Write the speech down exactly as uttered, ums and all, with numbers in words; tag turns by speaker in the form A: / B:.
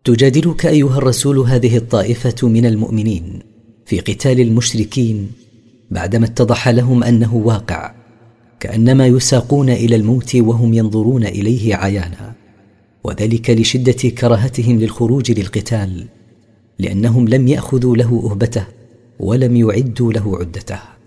A: تجادلك أيها الرسول هذه الطائفة من المؤمنين في قتال المشركين بعدما اتضح لهم أنه واقع، كأنما يساقون إلى الموت وهم ينظرون إليه عيانا، وذلك لشدة كراهتهم للخروج للقتال، لأنهم لم يأخذوا له أهبته ولم يعدوا له عدته.